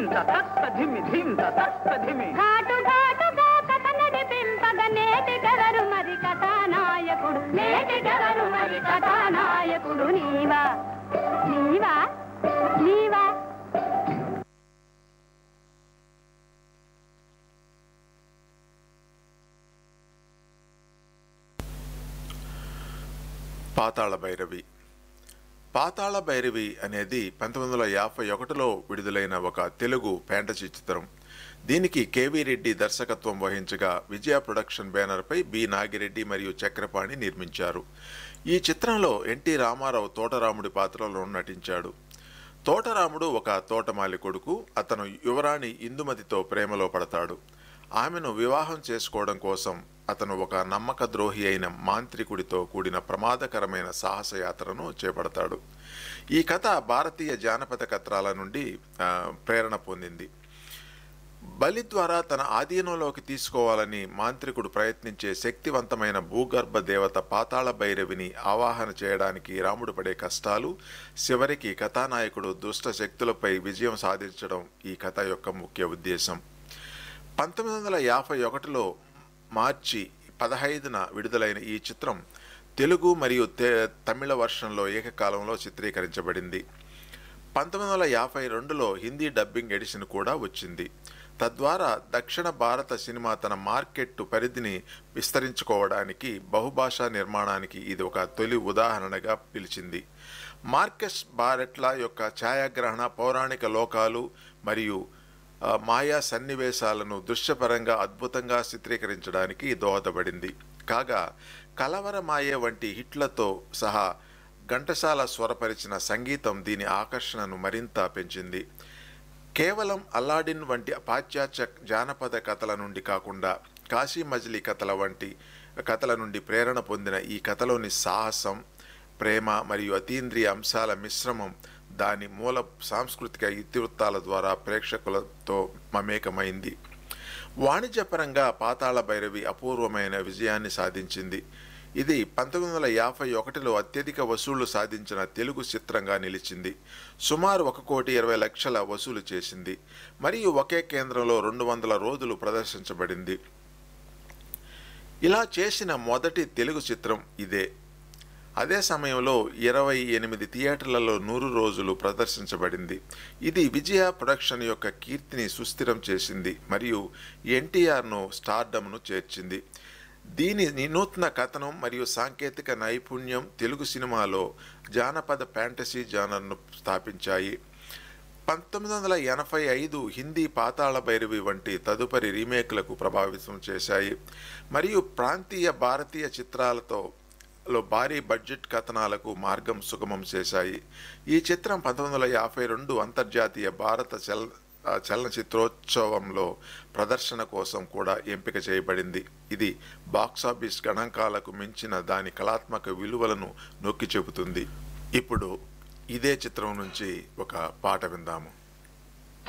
తత్తధిమి ధిం తత్తధిమి ఘాటు ఘాటుగా కథ నడిపింపగ నేటికెవరు మరి కథానాయకుడు నేటికెవరు మరి కథానాయకుడు నీవా నీవా నీవా. పాతాళ భైరవి. పాతాళ భైరవి అనేది 1951లో విడుదలైన ఒక తెలుగు ఫ్యాంటసీ చిత్రం. దీనికి కేవీ రెడ్డి దర్శకత్వం వహించగా విజయ ప్రొడక్షన్ బ్యానర్పై బి నాగిరెడ్డి మరియు చక్రపాణి నిర్మించారు. ఈ చిత్రంలో ఎన్టీ రామారావు తోటరాముడి పాత్రలో నటించాడు. తోటరాముడు ఒక తోటమాలి కొడుకు. అతను యువరాణి ఇందుమతితో ప్రేమలో పడతాడు. ఆమెను వివాహం చేసుకోవడం కోసం అతను ఒక నమ్మక ద్రోహి అయిన మాంత్రికుడితో కూడిన ప్రమాదకరమైన సాహసయాత్రను చేపడతాడు. ఈ కథ భారతీయ జానపద కథల నుండి ప్రేరణ పొందింది. బలి ద్వారా తన ఆధీనంలోకి తీసుకోవాలని మాంత్రికుడు ప్రయత్నించే శక్తివంతమైన భూగర్భ దేవత పాతాళ భైరవిని ఆవాహన చేయడానికి రాముడు పడే కష్టాలు, చివరికి కథానాయకుడు దుష్ట శక్తులపై విజయం సాధించడం ఈ కథ యొక్క ముఖ్య ఉద్దేశం. 1951లో మార్చి 15న విడుదలైన ఈ చిత్రం తెలుగు మరియు తమిళ వర్షన్లో ఏకకాలంలో చిత్రీకరించబడింది. 1952లో హిందీ డబ్బింగ్ ఎడిషన్ కూడా వచ్చింది. తద్వారా దక్షిణ భారత సినిమా తన మార్కెట్ పరిధిని విస్తరించుకోవడానికి బహుభాషా నిర్మాణానికి ఇది ఒక తొలి ఉదాహరణగా నిలిచింది. మార్కస్ బారెట్ల యొక్క ఛాయాగ్రహణ పౌరాణిక లోకాలు మరియు మాయా సన్నివేశాలను దృశ్యపరంగా అద్భుతంగా చిత్రీకరించడానికి దోహదపడింది. కాగా కలవరమాయే వంటి హిట్లతో సహా ఘంటసాల స్వరపరిచిన సంగీతం దీని ఆకర్షణను మరింత పెంచింది. కేవలం అల్లాడిన్ వంటి పాశ్చాత్య జానపద కథల నుండి కాకుండా కాశీ మజిలీ కథల వంటి కథల నుండి ప్రేరణ పొందిన ఈ కథలోని సాహసం, ప్రేమ మరియు అతీంద్రియ అంశాల మిశ్రమం దాని మూల సాంస్కృతిక ఇతివృత్తాల ద్వారా ప్రేక్షకులతో మమేకమైంది. వాణిజ్యపరంగా పాతాళ భైరవి అపూర్వమైన విజయాన్ని సాధించింది. ఇది 1951లో అత్యధిక వసూళ్లు సాధించిన తెలుగు చిత్రంగా నిలిచింది. సుమారు 1,20,00,000 వసూలు చేసింది మరియు ఒకే కేంద్రంలో 200 రోజులు ప్రదర్శించబడింది. ఇలా చేసిన మొదటి తెలుగు చిత్రం ఇదే. అదే సమయంలో 28 థియేటర్లలో 100 రోజులు ప్రదర్శించబడింది. ఇది విజయ ప్రొడక్షన్ యొక్క కీర్తిని సుస్థిరం చేసింది మరియు ఎన్టీఆర్ను స్టార్డమ్ను చేర్చింది. దీని వినూత్న కథనం మరియు సాంకేతిక నైపుణ్యం తెలుగు సినిమాలో జానపద ఫ్యాంటసీ జానర్ను స్థాపించాయి. 1985 హిందీ పాతాళ భైరవి వంటి తదుపరి రీమేక్లకు ప్రభావితం చేశాయి మరియు ప్రాంతీయ భారతీయ చిత్రాలతో భారీ బడ్జెట్ కథనాలకు మార్గం సుగమం చేశాయి. ఈ చిత్రం 1952 అంతర్జాతీయ భారత చలనచిత్రోత్సవంలో ప్రదర్శన కోసం కూడా ఎంపిక చేయబడింది. ఇది బాక్సాఫీస్ గణాంకాలకు మించిన దాని కళాత్మక విలువలను నొక్కి చెబుతుంది. ఇప్పుడు ఇదే చిత్రం నుంచి ఒక పాట విందాము.